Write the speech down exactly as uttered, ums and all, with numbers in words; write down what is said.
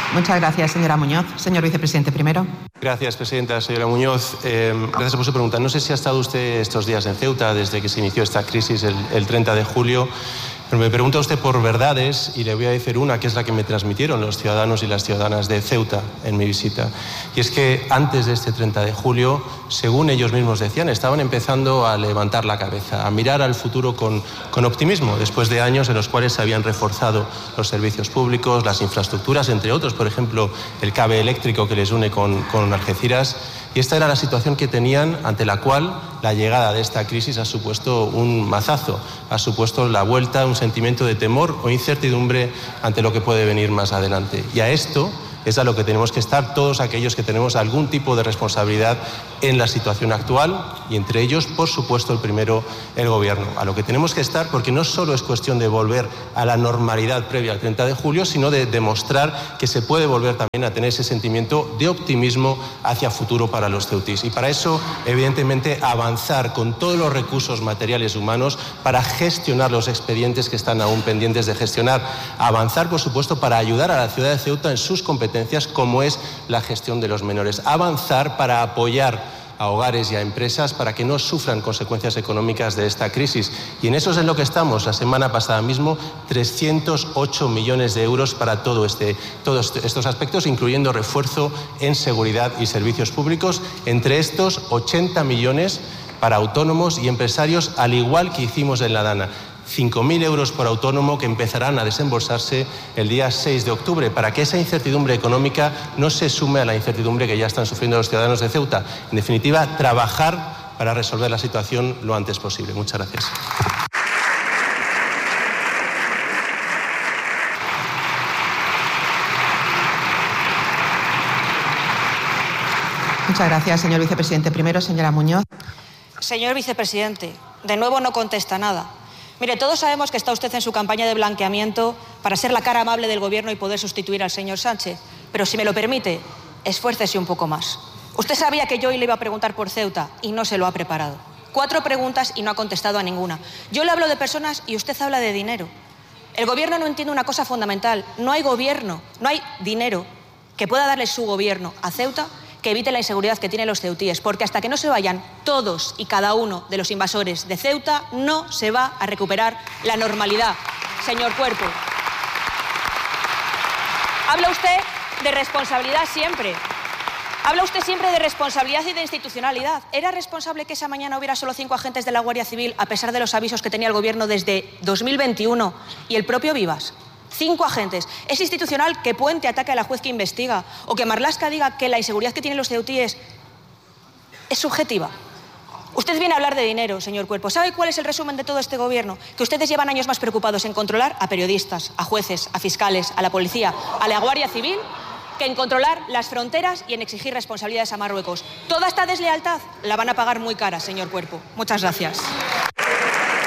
Muchas gracias, señora Muñoz. Señor vicepresidente, primero. Gracias, presidenta. Señora Muñoz, eh, gracias por su pregunta. No sé si ha estado usted estos días en Ceuta desde que se inició esta crisis el, el treinta de julio. Pero me pregunta usted por verdades y le voy a decir una que es la que me transmitieron los ciudadanos y las ciudadanas de Ceuta en mi visita. Y es que antes de este treinta de julio, según ellos mismos decían, estaban empezando a levantar la cabeza, a mirar al futuro con, con optimismo, después de años en los cuales se habían reforzado los servicios públicos, las infraestructuras, entre otros, por ejemplo, el cable eléctrico que les une con, con Algeciras. Y esta era la situación que tenían, ante la cual la llegada de esta crisis ha supuesto un mazazo, ha supuesto la vuelta, un sentimiento de temor o incertidumbre ante lo que puede venir más adelante. Y a esto es a lo que tenemos que estar todos aquellos que tenemos algún tipo de responsabilidad en la situación actual y entre ellos, por supuesto, el primero, el Gobierno. A lo que tenemos que estar porque no solo es cuestión de volver a la normalidad previa al treinta de julio, sino de demostrar que se puede volver también a tener ese sentimiento de optimismo hacia futuro para los ceutíes. Y para eso, evidentemente, avanzar con todos los recursos materiales humanos para gestionar los expedientes que están aún pendientes de gestionar. Avanzar, por supuesto, para ayudar a la ciudad de Ceuta en sus competencias, como es la gestión de los menores. Avanzar para apoyar a hogares y a empresas para que no sufran consecuencias económicas de esta crisis. Y en eso es en lo que estamos. La semana pasada mismo, trescientos ocho millones de euros para todo este, todos estos aspectos, incluyendo refuerzo en seguridad y servicios públicos. Entre estos, ochenta millones para autónomos y empresarios, al igual que hicimos en la DANA. cinco mil euros por autónomo que empezarán a desembolsarse el día seis de octubre para que esa incertidumbre económica no se sume a la incertidumbre que ya están sufriendo los ciudadanos de Ceuta. En definitiva, trabajar para resolver la situación lo antes posible. Muchas gracias. Muchas gracias, señor vicepresidente. Primero, señora Muñoz. Señor vicepresidente, de nuevo no contesta nada. Mire, todos sabemos que está usted en su campaña de blanqueamiento para ser la cara amable del Gobierno y poder sustituir al señor Sánchez. Pero si me lo permite, esfuércese un poco más. Usted sabía que yo hoy le iba a preguntar por Ceuta y no se lo ha preparado. Cuatro preguntas y no ha contestado a ninguna. Yo le hablo de personas y usted habla de dinero. El Gobierno no entiende una cosa fundamental. No hay gobierno, no hay dinero que pueda darle su Gobierno a Ceuta que evite la inseguridad que tienen los ceutíes, porque hasta que no se vayan todos y cada uno de los invasores de Ceuta, no se va a recuperar la normalidad, señor Cuerpo. Habla usted de responsabilidad siempre. Habla usted siempre de responsabilidad y de institucionalidad. ¿Era responsable que esa mañana hubiera solo cinco agentes de la Guardia Civil, a pesar de los avisos que tenía el Gobierno desde dos mil veintiuno y el propio Vivas? Cinco agentes. ¿Es institucional que Puente ataque a la juez que investiga o que Marlaska diga que la inseguridad que tienen los ceutíes es subjetiva? Usted viene a hablar de dinero, señor Cuerpo. ¿Sabe cuál es el resumen de todo este Gobierno? Que ustedes llevan años más preocupados en controlar a periodistas, a jueces, a fiscales, a la policía, a la Guardia Civil, que en controlar las fronteras y en exigir responsabilidades a Marruecos. Toda esta deslealtad la van a pagar muy cara, señor Cuerpo. Muchas gracias.